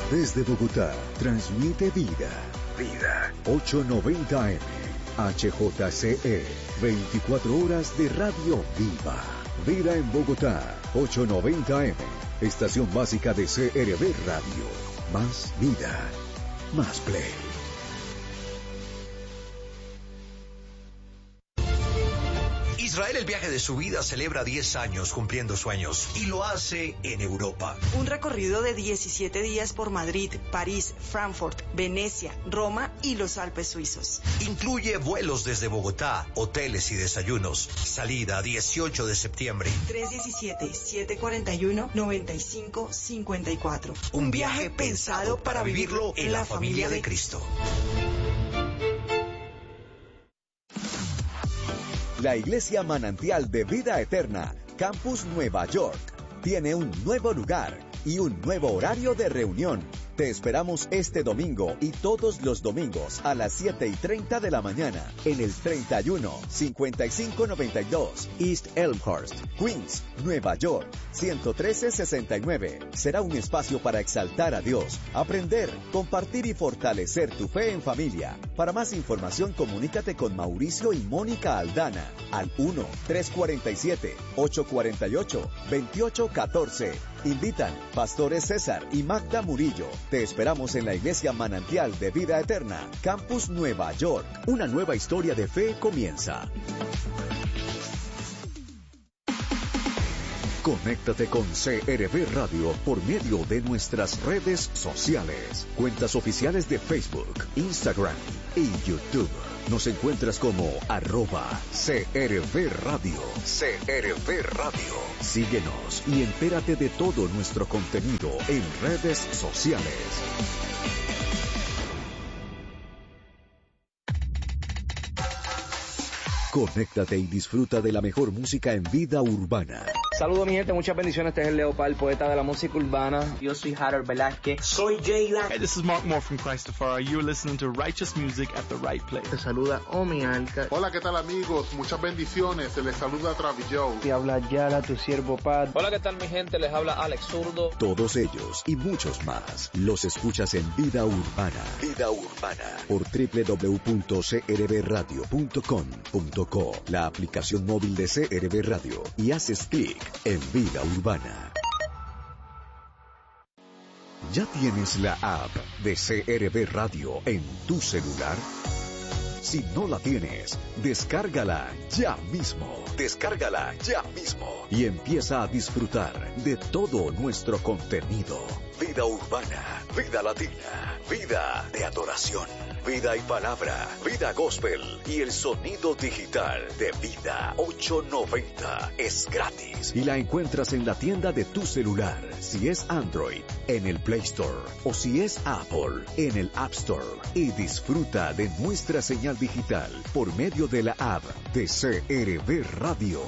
Desde Bogotá, transmite Vida. Vida 890 M. HJCE, 24 horas de radio viva. Vida en Bogotá, 890 M. Estación básica de CRB Radio. Más vida, más play. Israel, el viaje de su vida, celebra 10 años cumpliendo sueños y lo hace en Europa. Un recorrido de 17 días por Madrid, París, Frankfurt, Venecia, Roma y los Alpes suizos. Incluye vuelos desde Bogotá, hoteles y desayunos. Salida 18 de septiembre. 317-741-9554. Un viaje pensado para vivirlo en la familia de Cristo. La Iglesia Manantial de Vida Eterna, Campus Nueva York, tiene un nuevo lugar y un nuevo horario de reunión. Te esperamos este domingo y todos los domingos a las 7:30 de la mañana en el 31-5592 East Elmhurst, Queens, Nueva York, 11369. Será un espacio para exaltar a Dios, aprender, compartir y fortalecer tu fe en familia. Para más información, comunícate con Mauricio y Mónica Aldana al 1-347-848-2814. Invitan Pastores César y Magda Murillo. Te esperamos en la Iglesia Manantial de Vida Eterna, Campus Nueva York. Una nueva historia de fe comienza. Conéctate con CRB Radio por medio de nuestras redes sociales, cuentas oficiales de Facebook, Instagram y YouTube. Nos encuentras como @CRB Radio. CRB Radio. Síguenos y entérate de todo nuestro contenido en redes sociales. Conéctate y disfruta de la mejor música en vida urbana. Saludos mi gente, muchas bendiciones. Este es el Leopard, poeta de la música urbana. Yo soy Harold Velázquez. Soy Jayla. Hey, this is Mark Moore from Christopher. You're listening to Righteous Music at the Right Place. Te saluda Omi Alca. Hola, ¿qué tal amigos? Muchas bendiciones. Se les saluda Travis Joe. Te habla Yala, tu siervo Pat. Hola, ¿qué tal mi gente? Les habla Alex Zurdo. Todos ellos y muchos más los escuchas en Vida Urbana. Vida Urbana por www.crbradio.com.co, la aplicación móvil de CRB Radio, y haces clic en Vida Urbana. ¿Ya tienes la app de CRB Radio en tu celular? Si no la tienes, descárgala ya mismo. Descárgala ya mismo y empieza a disfrutar de todo nuestro contenido. Vida urbana, vida latina, vida de adoración, vida y palabra, vida gospel y el sonido digital de Vida 890 es gratis y la encuentras en la tienda de tu celular, si es Android, en el Play Store, o si es Apple, en el App Store, y disfruta de nuestra señal digital por medio de la app de CRB Radio.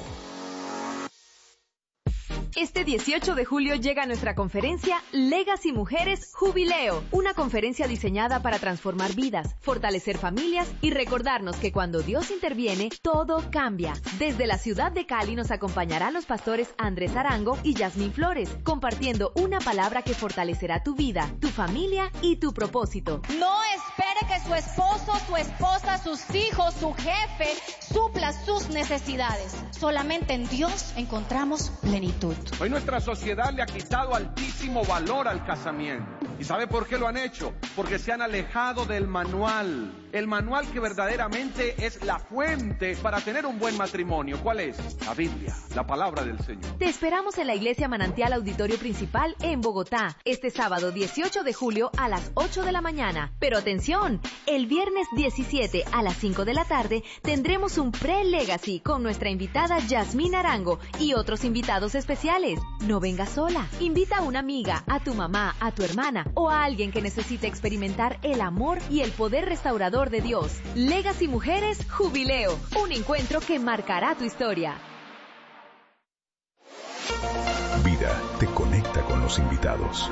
Este 18 de julio llega nuestra conferencia Legacy Mujeres Jubileo, una conferencia diseñada para transformar vidas, fortalecer familias y recordarnos que cuando Dios interviene, todo cambia. Desde la ciudad de Cali nos acompañarán los pastores Andrés Arango y Yasmín Flores, compartiendo una palabra que fortalecerá tu vida, tu familia y tu propósito. No espere que su esposo, su esposa, sus hijos, su jefe supla sus necesidades. Solamente en Dios encontramos plenitud. Hoy nuestra sociedad le ha quitado altísimo valor al casamiento. ¿Y sabe por qué lo han hecho? Porque se han alejado del manual. El manual que verdaderamente es la fuente para tener un buen matrimonio. ¿Cuál es? La Biblia, la palabra del Señor. Te esperamos en la Iglesia Manantial Auditorio Principal en Bogotá, este sábado 18 de julio a las 8 de la mañana. Pero atención, el viernes 17 a las 5 de la tarde tendremos un pre-legacy con nuestra invitada Yasmín Arango y otros invitados especiales. No vengas sola. Invita a una amiga, a tu mamá, a tu hermana o a alguien que necesite experimentar el amor y el poder restaurador de Dios. Legacy Mujeres Jubileo, un encuentro que marcará tu historia. Vida te conecta con los invitados.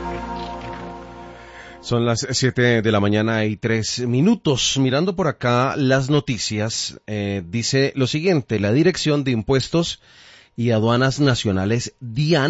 Son las 7 de la mañana y 3 minutos. Mirando por acá las noticias, dice lo siguiente: la Dirección de Impuestos y Aduanas Nacionales, DIAN,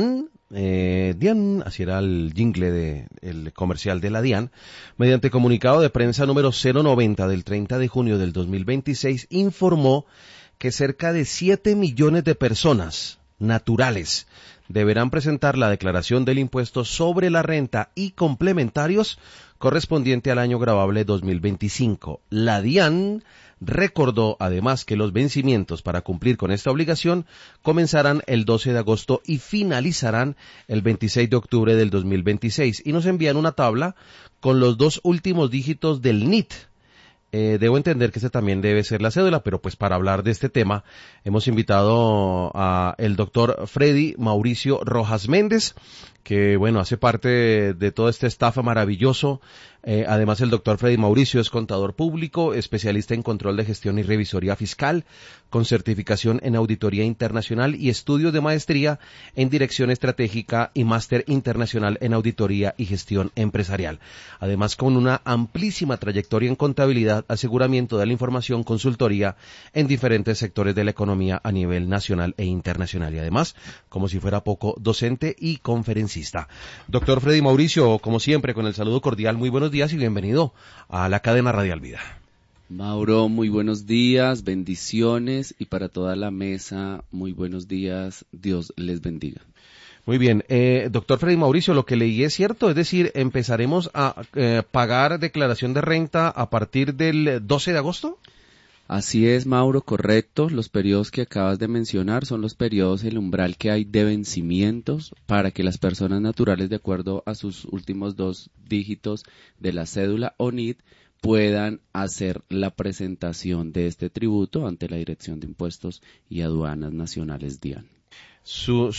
DIAN, así era el jingle el comercial de la DIAN, mediante comunicado de prensa número 090 del 30 de junio del 2026, informó que cerca de 7 millones de personas naturales deberán presentar la declaración del impuesto sobre la renta y complementarios correspondiente al año gravable 2025. La DIAN recordó además que los vencimientos para cumplir con esta obligación comenzarán el 12 de agosto y finalizarán el 26 de octubre del 2026 y nos envían una tabla con los 2 últimos dígitos del NIT. Debo entender que este también debe ser la cédula, pero pues para hablar de este tema hemos invitado a el doctor Freddy Mauricio Rojas Méndez, que bueno, hace parte de todo este staff maravilloso. Además, el doctor Freddy Mauricio es contador público, especialista en control de gestión y revisoría fiscal, con certificación en auditoría internacional y estudios de maestría en dirección estratégica y máster internacional en auditoría y gestión empresarial. Además, con una amplísima trayectoria en contabilidad, aseguramiento de la información, consultoría en diferentes sectores de la economía a nivel nacional e internacional. Y además, como si fuera poco, docente y conferencista. Doctor Freddy Mauricio, como siempre, con el saludo cordial, muy buenos días y bienvenido a la cadena Radial Vida. Mauro, muy buenos días, bendiciones, y para toda la mesa, muy buenos días, Dios les bendiga. Muy bien, doctor Freddy Mauricio, lo que leí es cierto, es decir, empezaremos a pagar declaración de renta a partir del 12 de agosto. Así es, Mauro, correcto. Los periodos que acabas de mencionar son los periodos, el umbral que hay de vencimientos para que las personas naturales, de acuerdo a sus últimos 2 dígitos de la cédula o NIT, puedan hacer la presentación de este tributo ante la Dirección de Impuestos y Aduanas Nacionales DIAN. ¿Sus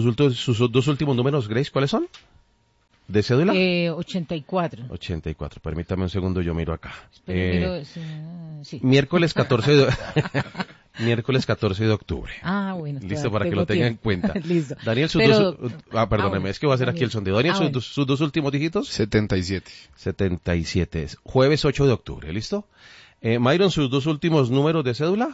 2 últimos números, Grace, cuáles son? ¿De cédula? 84. 84, permítame un segundo, yo miro acá. Sí. Miércoles 14 de... Miércoles 14 de octubre. Ah, bueno. Listo, para que lo tengan en cuenta. Listo. Daniel, perdóneme, es que voy a hacer aquí el sondeo. Daniel, sus 2 últimos dígitos. 77. 77, jueves 8 de octubre, ¿listo? Myron, sus 2 últimos números de cédula.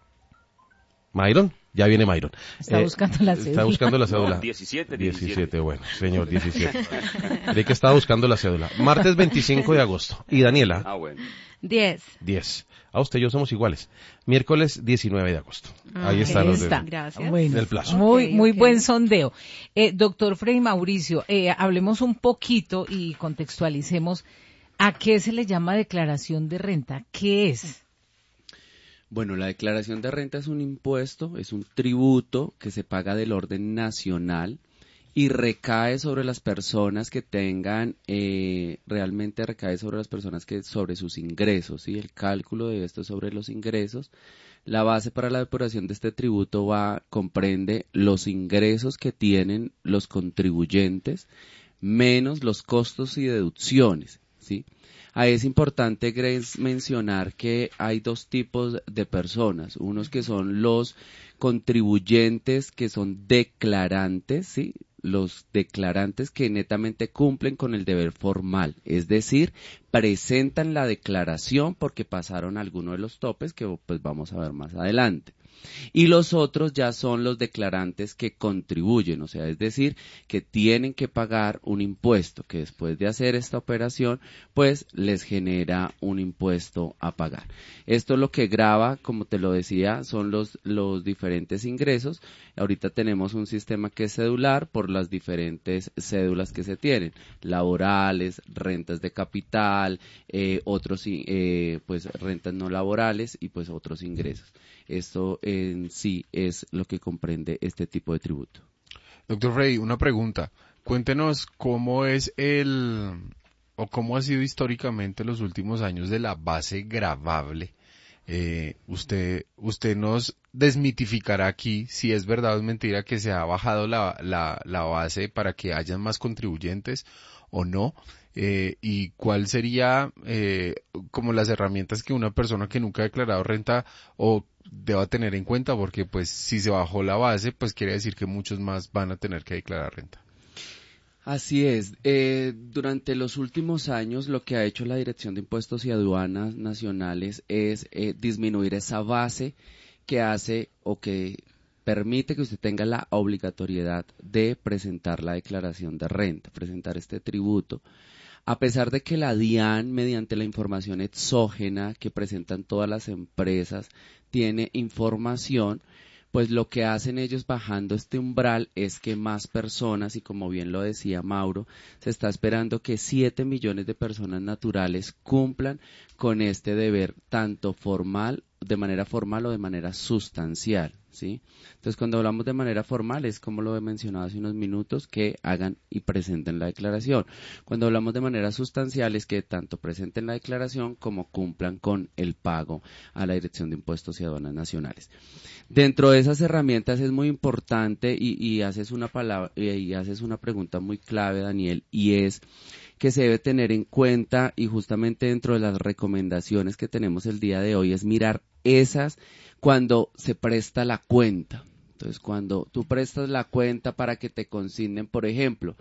Myron, ya viene Myron. Está buscando la cédula. Está buscando la cédula. No, 17. Bueno, señor, 17. Creí que estaba buscando la cédula. Martes 25 de agosto. ¿Y Daniela? Bueno. 10. A usted y yo somos iguales. Miércoles 19 de agosto. Ahí están los Gracias. Bueno, del plazo. Muy buen sondeo. Doctor Freddy Mauricio, hablemos un poquito y contextualicemos a qué se le llama declaración de renta. ¿Qué es? Bueno, la declaración de renta es un impuesto, es un tributo que se paga del orden nacional y recae sobre las personas que tengan, realmente recae sobre las personas que sobre sus ingresos, ¿sí? El cálculo de esto sobre los ingresos. La base para la depuración de este tributo comprende los ingresos que tienen los contribuyentes menos los costos y deducciones, ¿sí? Ahí es importante, Grace, mencionar que hay 2 tipos de personas, unos que son los contribuyentes que son declarantes, ¿sí? Los declarantes que netamente cumplen con el deber formal, es decir, presentan la declaración porque pasaron alguno de los topes que pues vamos a ver más adelante. Y los otros ya son los declarantes que contribuyen, o sea, es decir, que tienen que pagar un impuesto, que después de hacer esta operación, pues les genera un impuesto a pagar. Esto lo que grava, como te lo decía, son los diferentes ingresos. Ahorita tenemos un sistema que es cedular por las diferentes cédulas que se tienen, laborales, rentas de capital, otros pues rentas no laborales y pues otros ingresos. Esto en sí es lo que comprende este tipo de tributo. Doctor Freddy, una pregunta. Cuéntenos cómo es cómo ha sido históricamente los últimos años de la base gravable. Usted nos desmitificará aquí si es verdad o es mentira que se ha bajado la base para que hayan más contribuyentes o no. Y cuál sería como las herramientas que una persona que nunca ha declarado renta o deba tener en cuenta, porque pues si se bajó la base, pues quiere decir que muchos más van a tener que declarar renta. Así es. Durante los últimos años lo que ha hecho la Dirección de Impuestos y Aduanas Nacionales es disminuir esa base que hace o que permite que usted tenga la obligatoriedad de presentar la declaración de renta, presentar este tributo. A pesar de que la DIAN, mediante la información exógena que presentan todas las empresas, tiene información, pues lo que hacen ellos bajando este umbral es que más personas, y como bien lo decía Mauro, se está esperando que 7 millones de personas naturales cumplan con este deber, tanto formal, de manera formal o de manera sustancial, ¿sí? Entonces, cuando hablamos de manera formal, es como lo he mencionado hace unos minutos, que hagan y presenten la declaración. Cuando hablamos de manera sustancial, es que tanto presenten la declaración como cumplan con el pago a la Dirección de Impuestos y Aduanas Nacionales. Dentro de esas herramientas es muy importante y haces una pregunta muy clave, Daniel, y es que se debe tener en cuenta, y justamente dentro de las recomendaciones que tenemos el día de hoy, es mirar esas cuando se presta la cuenta. Entonces, cuando tú prestas la cuenta para que te consignen, por ejemplo,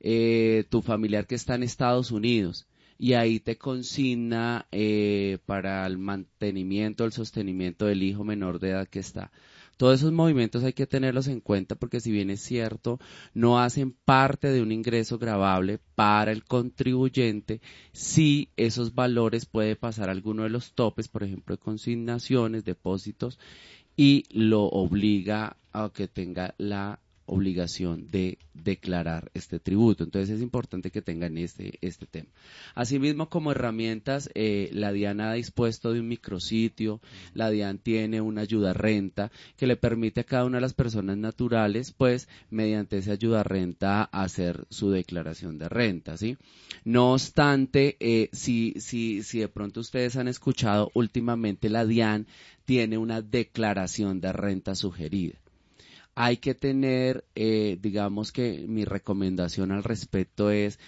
tu familiar que está en Estados Unidos, y ahí te consigna para el mantenimiento, el sostenimiento del hijo menor de edad que está. Todos esos movimientos hay que tenerlos en cuenta porque, si bien es cierto, no hacen parte de un ingreso gravable para el contribuyente, sí esos valores puede pasar alguno de los topes, por ejemplo, de consignaciones, depósitos, y lo obliga a que tenga la obligación de declarar este tributo. Entonces es importante que tengan este tema. Asimismo, como herramientas, la DIAN ha dispuesto de un micrositio, la DIAN tiene una ayuda renta que le permite a cada una de las personas naturales, pues, mediante esa ayuda renta, hacer su declaración de renta, ¿sí? No obstante, si de pronto ustedes han escuchado últimamente, la DIAN tiene una declaración de renta sugerida. Hay que tener, digamos que mi recomendación al respecto es